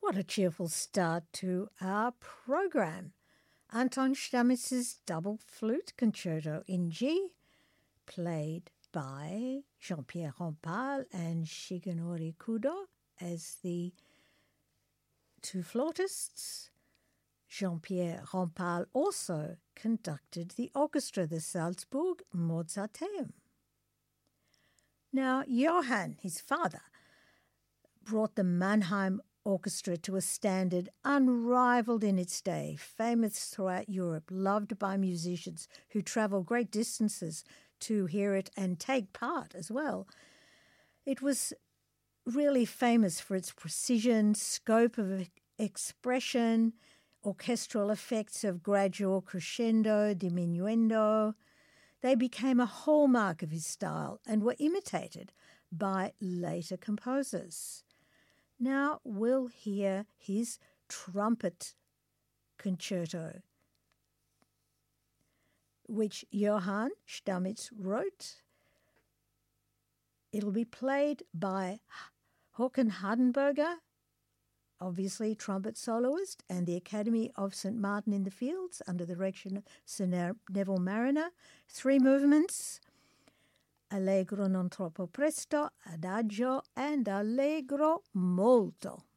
What a cheerful start to our program. Anton Stamitz's Double Flute Concerto in G, played by Jean-Pierre Rampal and Shigenori Kudo as the two flautists. Jean-Pierre Rampal also conducted the orchestra, the Salzburg Mozarteum. Now, Johann, his father, brought the Mannheim Orchestra to a standard unrivaled in its day, famous throughout Europe, loved by musicians who travel great distances to hear it and take part as well. It was really famous for its precision, scope of expression, orchestral effects of gradual crescendo, diminuendo. They became a hallmark of his style and were imitated by later composers. Now we'll hear his trumpet concerto, which Johann Stamitz wrote. It'll be played by Håkan Hardenberger, obviously trumpet soloist, and the Academy of St. Martin in the Fields under the direction of Sir Neville Mariner. 3 movements: Allegro non troppo presto, Adagio, and Allegro molto.